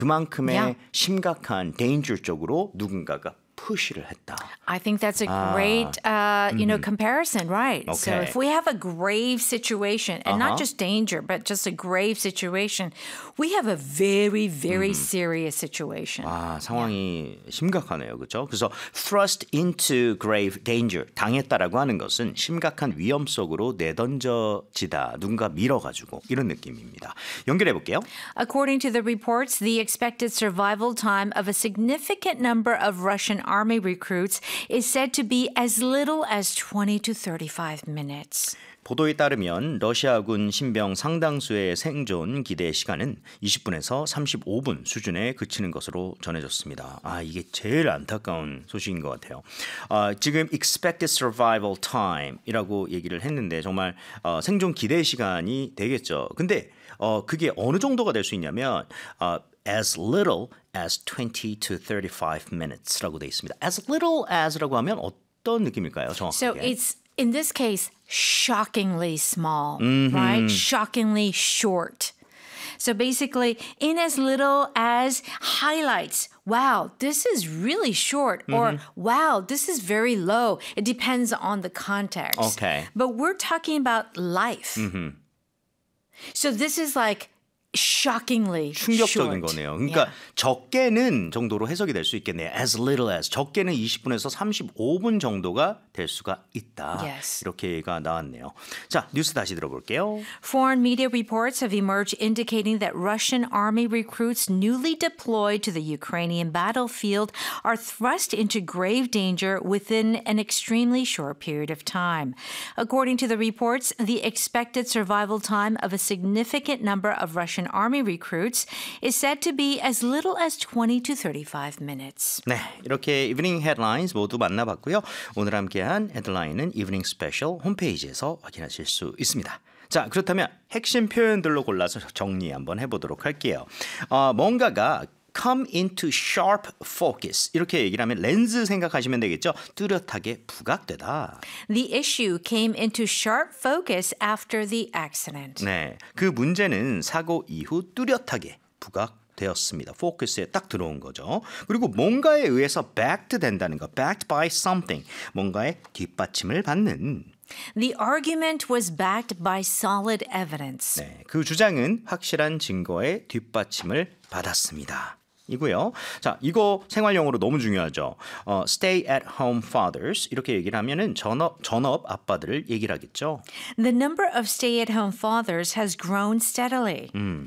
그만큼의 Yeah. 심각한 danger 쪽으로 누군가가 push를 했다. I think that's a great, comparison, right? So Okay. if we have a grave situation, and not just danger, but just a grave situation, we have a very, very serious situation. 아, 상황이 심각하네요. 그렇죠? 그래서 thrust into grave danger, 당했다라고 하는 것은 심각한 위험 속으로 내던져지다, 누군가 밀어가지고 이런 느낌입니다. 연결해 볼게요. According to the reports, the expected survival time of a significant number of Russian army recruits is said to be as little as 20 to 35 minutes. 보도에 따르면 러시아군 신병 상당수의 생존 기대 시간은 20분에서 35분 수준에 그치는 것으로 전해졌습니다. 아, 이게 제일 안타까운 소식인 것 같아요. 지금 expected survival time이라고 얘기를 했는데 정말 생존 기대 시간이 되겠죠. 근데 그게 어느 정도가 될 수 있냐면 as little as 20 to 35 minutes라고 돼 있습니다. as little as라고 하면 어떤 느낌일까요? 정확하게. So it's, in this case, shockingly small, right? Shockingly short. So basically, in as little as highlights, wow, this is really short, or wow, this is very low. It depends on the context. Okay. But we're talking about life. So this is like shockingly 충격적인 short. 거네요. 그러니까 적게는 정도로 해석이 될 수 있겠네요. as little as 적게는 20분에서 35분 정도가 될 수가 있다. Yes. 이렇게 얘기가 나왔네요. 자, 뉴스 다시 들어볼게요. Foreign media reports have emerged indicating that Russian army recruits newly deployed to the Ukrainian battlefield are thrust into grave danger within an extremely short period of time. According to the reports, the expected survival time of a significant number of Russian army recruits is said to be as little as 20 to 35 minutes. 네, 이렇게 이브닝 헤드라인스 모두 만나봤고요. 오늘 함께한 헤드라인은 이브닝 스페셜 홈페이지에서 확인하실 수 있습니다. 자, 그렇다면 핵심 표현들로 골라서 정리 한번 해보도록 할게요. 뭔가가 come into sharp focus 이렇게 얘기를 하면 렌즈 생각하시면 되겠죠. 뚜렷하게 부각되다. The issue came into sharp focus after the accident. 네, 그 문제는 사고 이후 뚜렷하게 부각되었습니다. 포커스에 딱 들어온 거죠. 그리고 뭔가에 의해서 backed 된다는 거, backed by something, 뭔가의 뒷받침을 받는. The argument was backed by solid evidence. 네, 그 주장은 확실한 증거의 뒷받침을 받았습니다. 이고요. 자, 이거 생활용어로 너무 중요하죠. stay at home fathers 이렇게 얘기를 하면은 전업 아빠들을 얘기를 하겠죠. The number of stay-at-home fathers has grown steadily.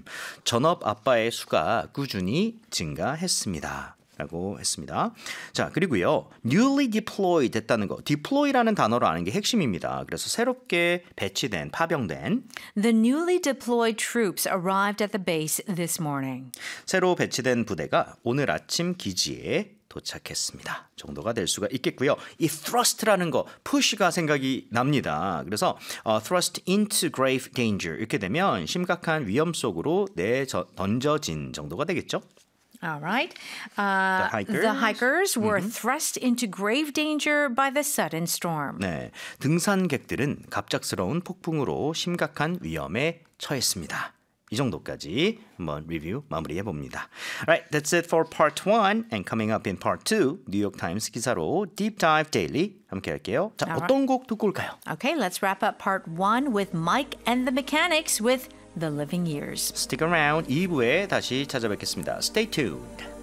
전업 아빠의 수가 꾸준히 증가했습니다. 라고 했습니다. 자, 그리고요. newly deployed 됐다는 거. deploy라는 단어로 아는 게 핵심입니다. 그래서 새롭게 배치된, 파병된 The newly deployed troops arrived at the base this morning. 새로 배치된 부대가 오늘 아침 기지에 도착했습니다. 정도가 될 수가 있겠고요. 이 thrust라는 거, push가 생각이 납니다. 그래서 thrust into grave danger 이렇게 되면 심각한 위험 속으로 던져진 정도가 되겠죠. All right. hikers. The hikers were thrust into grave danger by the sudden storm. 네, 등산객들은 갑작스러운 폭풍으로 심각한 위험에 처했습니다. 이 정도까지 한번 리뷰 마무리해 봅니다. Alright, that's it for part 1 and coming up in part 2, 뉴욕 타임스 기사로 Deep Dive Daily 함께 할게요. 자, 어떤 곡 듣고 올까요? Okay, let's wrap up part 1 with Mike and the Mechanics with The Living Years. Stick around, 2부에 다시 찾아뵙겠습니다. Stay tuned.